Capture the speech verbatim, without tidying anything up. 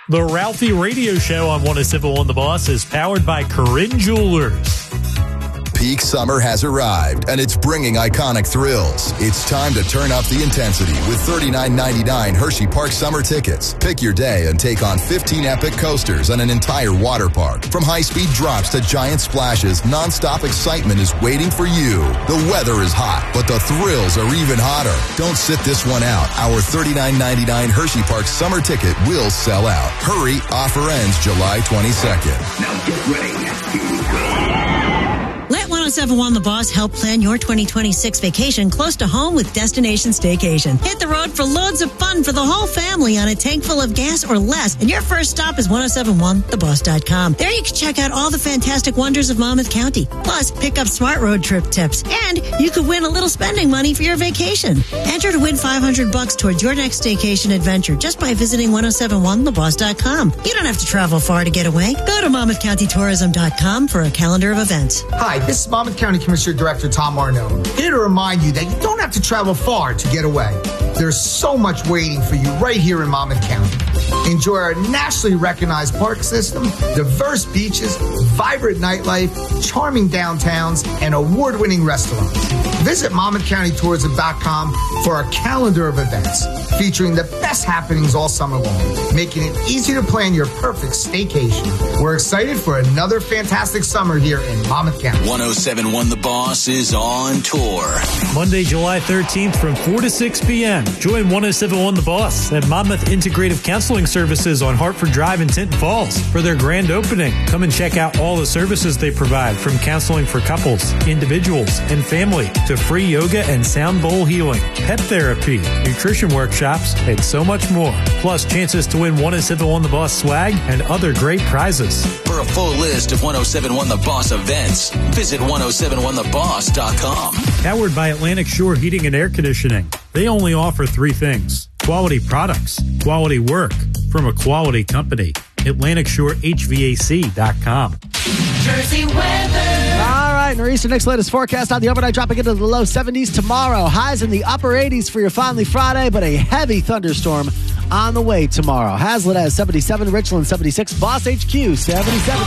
The Ralphie Radio Show on one oh seven point one The Boss is powered by Corinne Jewelers. Peak summer has arrived, and it's bringing iconic thrills. It's time to turn up the intensity with thirty-nine ninety-nine Hershey Park summer tickets. Pick your day and take on fifteen epic coasters and an entire water park. From high-speed drops to giant splashes, nonstop excitement is waiting for you. The weather is hot, but the thrills are even hotter. Don't sit this one out. Our thirty-nine ninety-nine Hershey Park summer ticket will sell out. Hurry, offer ends July twenty-second. Now get ready. Here we go. Let one oh seven point one The Boss help plan your twenty twenty-six vacation close to home with Destination Staycation. Hit the road for loads of fun for the whole family on a tank full of gas or less, and your first stop is ten seventy-one the boss dot com. There you can check out all the fantastic wonders of Monmouth County. Plus, pick up smart road trip tips, and you could win a little spending money for your vacation. Enter to win five hundred bucks towards your next staycation adventure just by visiting ten seventy-one the boss dot com. You don't have to travel far to get away. Go to monmouth county tourism dot com for a calendar of events. Hi, this is Monmouth County Commissioner Director Tom Marnone, here to remind you that you don't have to travel far to get away. There's so much waiting for you right here in Monmouth County. Enjoy our nationally recognized park system, diverse beaches, vibrant nightlife, charming downtowns, and award-winning restaurants. Visit monmouth county tourism dot com for our calendar of events featuring the best happenings all summer long, making it easy to plan your perfect staycation. We're excited for another fantastic summer here in Monmouth County. ten seventy-one The Boss is on tour. Monday, July thirteenth from four to six p.m. Join ten seventy-one The Boss at Monmouth Integrative Counseling Services on Hartford Drive in Tinton Falls for their grand opening. Come and check out all the services they provide, from counseling for couples, individuals, and family to free yoga and sound bowl healing, pet therapy, nutrition workshops, and so much more. Plus, chances to win ten seventy-one The Boss swag and other great prizes. For a full list of ten seventy-one The Boss events, visit ten seventy-one the boss dot com. Powered by Atlantic Shore Heating and Air Conditioning. They only offer three things: quality products, quality work from a quality company. Atlantic Shore H V A C dot com. Jersey weather. All right, Nor'easter next latest forecast on the overnight, dropping into the low seventies tomorrow. Highs in the upper eighties for your finally Friday, but a heavy thunderstorm on the way tomorrow. Hazlet has seventy-seven, Richland seventy-six, Boss H Q seventy-seven.